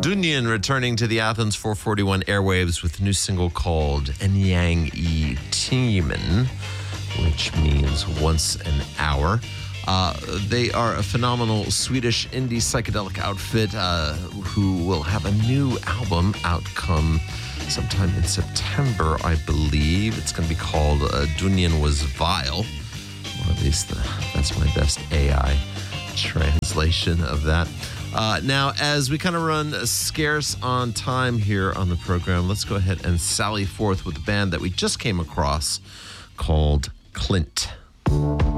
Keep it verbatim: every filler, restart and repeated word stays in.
Dunyan returning to the Athens four forty-one airwaves with a new single called Enyang I Timen, which means once an hour. Uh, they are a phenomenal Swedish indie psychedelic outfit uh, who will have a new album out come sometime in September, I believe. It's going to be called uh, Dunyan Was Vile, or at least the, that's my best A I translation of that. Uh, now, as we kind of run scarce on time here on the program, let's go ahead and sally forth with a band that we just came across called Clint.